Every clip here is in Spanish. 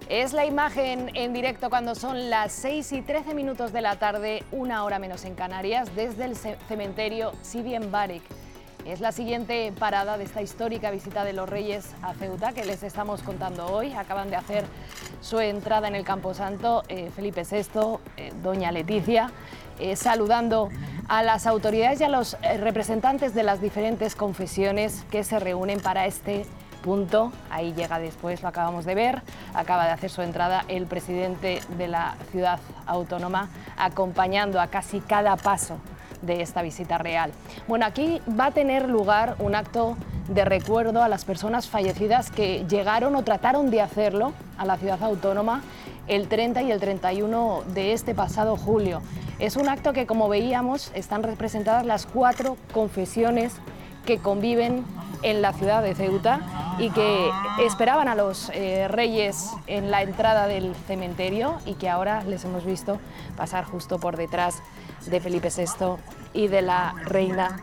Es la imagen en directo cuando son las 6:13 de la tarde, 1 hora menos en Canarias, desde el cementerio Sidi Mbarek. Es la siguiente parada de esta histórica visita de los Reyes a Ceuta que les estamos contando hoy. Acaban de hacer su entrada en el Camposanto Felipe VI, doña Leticia, saludando a las autoridades y a los representantes de las diferentes confesiones que se reúnen para este punto. Ahí llega después, lo acabamos de ver, acaba de hacer su entrada el presidente de la ciudad autónoma, acompañando a casi cada paso de esta visita real. Bueno, aquí va a tener lugar un acto de recuerdo a las personas fallecidas que llegaron o trataron de hacerlo a la ciudad autónoma el 30 y el 31 de este pasado julio. Es un acto que, como veíamos, están representadas las 4 confesiones que conviven en la ciudad de Ceuta y que esperaban a los reyes en la entrada del cementerio y que ahora les hemos visto pasar justo por detrás de Felipe VI y de la reina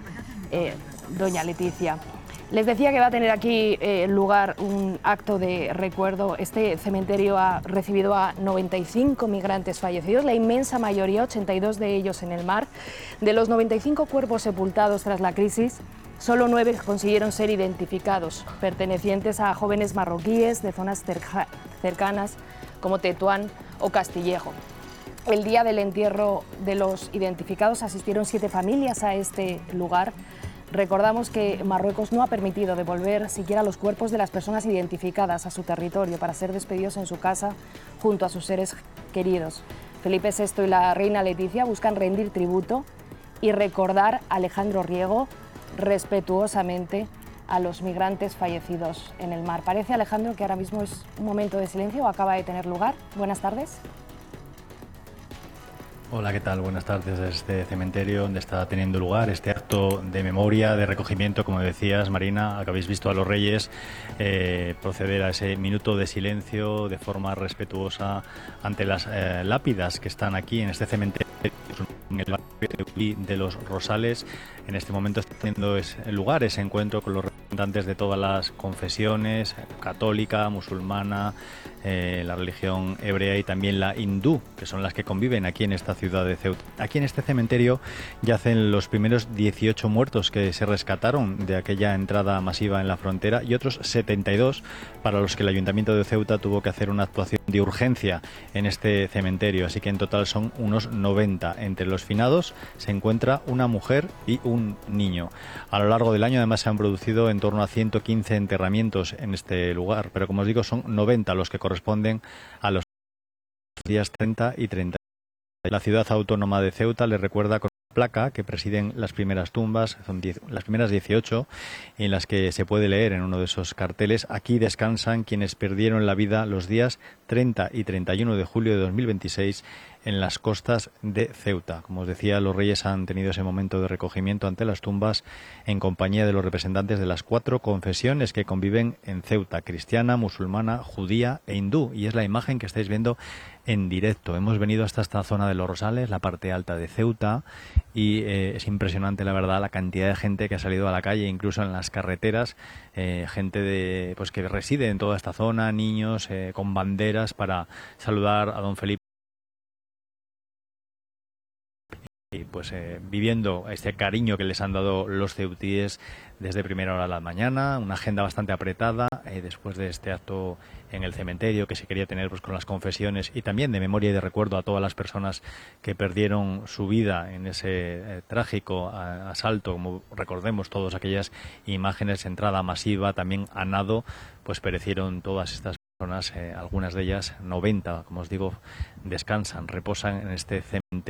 doña Leticia. Les decía que va a tener aquí lugar un acto de recuerdo. Este cementerio ha recibido a 95 migrantes fallecidos, la inmensa mayoría, 82 de ellos en el mar. De los 95 cuerpos sepultados tras la crisis, solo 9 consiguieron ser identificados, pertenecientes a jóvenes marroquíes de zonas cercanas como Tetuán o Castillejo. El día del entierro de los identificados asistieron 7 familias a este lugar. Recordamos que Marruecos no ha permitido devolver siquiera los cuerpos de las personas identificadas a su territorio para ser despedidos en su casa junto a sus seres queridos. Felipe VI y la reina Leticia buscan rendir tributo y recordar a Alejandro Riego respetuosamente a los migrantes fallecidos en el mar. Parece, Alejandro, que ahora mismo es un momento de silencio o acaba de tener lugar. Buenas tardes. Hola, ¿qué tal? Buenas tardes desde este cementerio donde está teniendo lugar este acto de memoria, de recogimiento, como decías, Marina, que habéis visto a los reyes proceder a ese minuto de silencio de forma respetuosa ante las lápidas que están aquí en este cementerio, en el barrio de los Rosales. En este momento está teniendo lugar ese encuentro con los representantes de todas las confesiones, católica, musulmana, la religión hebrea y también la hindú, que son las que conviven aquí en esta ciudad de Ceuta. Aquí en este cementerio yacen los primeros 18 muertos que se rescataron de aquella entrada masiva en la frontera y otros 72 para los que el Ayuntamiento de Ceuta tuvo que hacer una actuación de urgencia en este cementerio. Así que en total son unos 90. Entre los finados se encuentra una mujer y un niño. A lo largo del año además se han producido en torno a 115 enterramientos en este lugar, pero como os digo son 90 los que corresponden a los días 30 y 30. La ciudad autónoma de Ceuta le recuerda con una placa que presiden las primeras tumbas, son las primeras 18, en las que se puede leer en uno de esos carteles: aquí descansan quienes perdieron la vida los días 30 y 31 de julio de 2026 en las costas de Ceuta. Como os decía, los reyes han tenido ese momento de recogimiento ante las tumbas en compañía de los representantes de las 4 confesiones que conviven en Ceuta: cristiana, musulmana, judía e hindú. Y es la imagen que estáis viendo en directo. Hemos venido hasta esta zona de los Rosales, la parte alta de Ceuta, y es impresionante, la verdad, la cantidad de gente que ha salido a la calle, incluso en las carreteras, gente pues que reside en toda esta zona, niños con banderas para saludar a don Felipe. Y pues viviendo este cariño que les han dado los ceutíes desde primera hora de la mañana, una agenda bastante apretada después de este acto en el cementerio que se quería tener pues con las confesiones y también de memoria y de recuerdo a todas las personas que perdieron su vida en ese trágico asalto. Como recordemos todas aquellas imágenes, entrada masiva, también a nado, pues perecieron todas estas personas, algunas de ellas 90, como os digo, descansan, reposan en este cementerio.